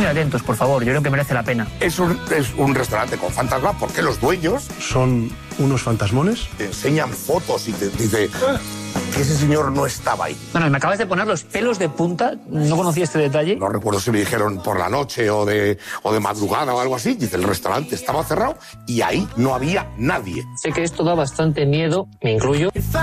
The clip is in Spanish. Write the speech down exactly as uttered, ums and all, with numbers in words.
atentos, por favor, yo creo que merece la pena. Es un, es un restaurante con fantasma porque los dueños... ¿Son unos fantasmones? Te enseñan fotos y te dice que ese señor no estaba ahí. No, no, me acabas de poner los pelos de punta, no conocía este detalle. No recuerdo si me dijeron por la noche o de, o de madrugada o algo así. Dice, el restaurante estaba cerrado y ahí no había nadie. Sé que esto da bastante miedo, me incluyo.